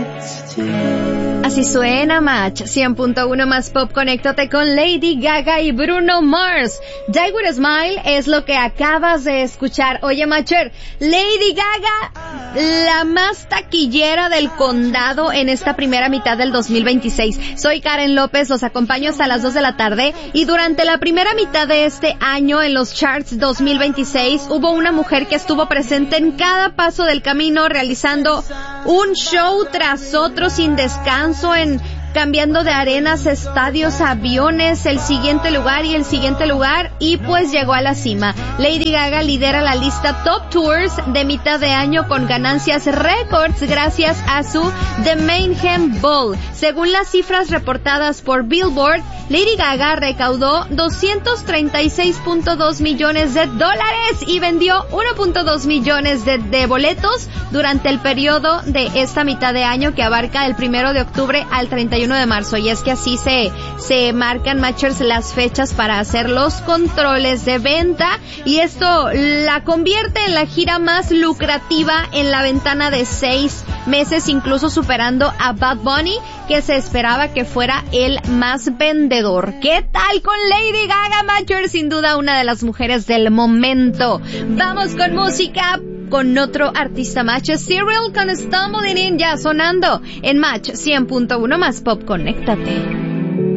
Así suena Match 100.1 más pop. Conéctate con Lady Gaga y Bruno Mars. Die With a Smile es lo que acabas de escuchar. Oye, Matcher, Lady Gaga, la más taquillera del condado en esta primera mitad del 2026. Soy Karen López, los acompaño hasta las 2 de la tarde y durante la primera mitad de este año en los charts 2026 hubo una mujer que estuvo presente en cada paso del camino realizando un show tras otro sin descanso, cambiando de arenas, estadios, aviones, el siguiente lugar y pues llegó a la cima. Lady Gaga lidera la lista Top Tours de mitad de año con ganancias récords gracias a su The Mayhem Ball. Según las cifras reportadas por Billboard, Lady Gaga recaudó $236.2 millones y vendió 1.2 millones de boletos durante el periodo de esta mitad de año que abarca el 1 de octubre al 31 de marzo. Y es que así se marcan, Matchers, las fechas para hacer los controles de venta y esto la convierte en la gira más lucrativa en la ventana de 6 meses, incluso superando a Bad Bunny, que se esperaba que fuera el más vendedor. ¿Qué tal con Lady Gaga, Matcher? Sin duda una de las mujeres del momento. Vamos con música, con otro artista Match, Cyril con Stumbling In, ya sonando en Match 100.1 más pop. Conéctate.